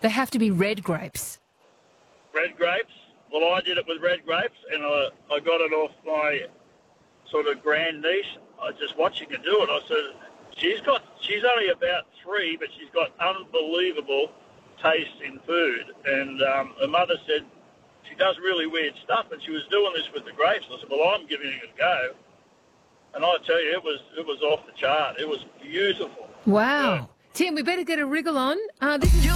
They have to be red grapes. Red grapes. Well, I did it with red grapes, and I got it off my sort of grandniece. I was just watching her do it. I said, she's only about 3, but she's got unbelievable taste in food. And her mother said she does really weird stuff, and she was doing this with the grapes. I said, well, I'm giving it a go. And I tell you, it was off the chart. It was beautiful. Wow. Yeah. Tim, we better get a wriggle on. This is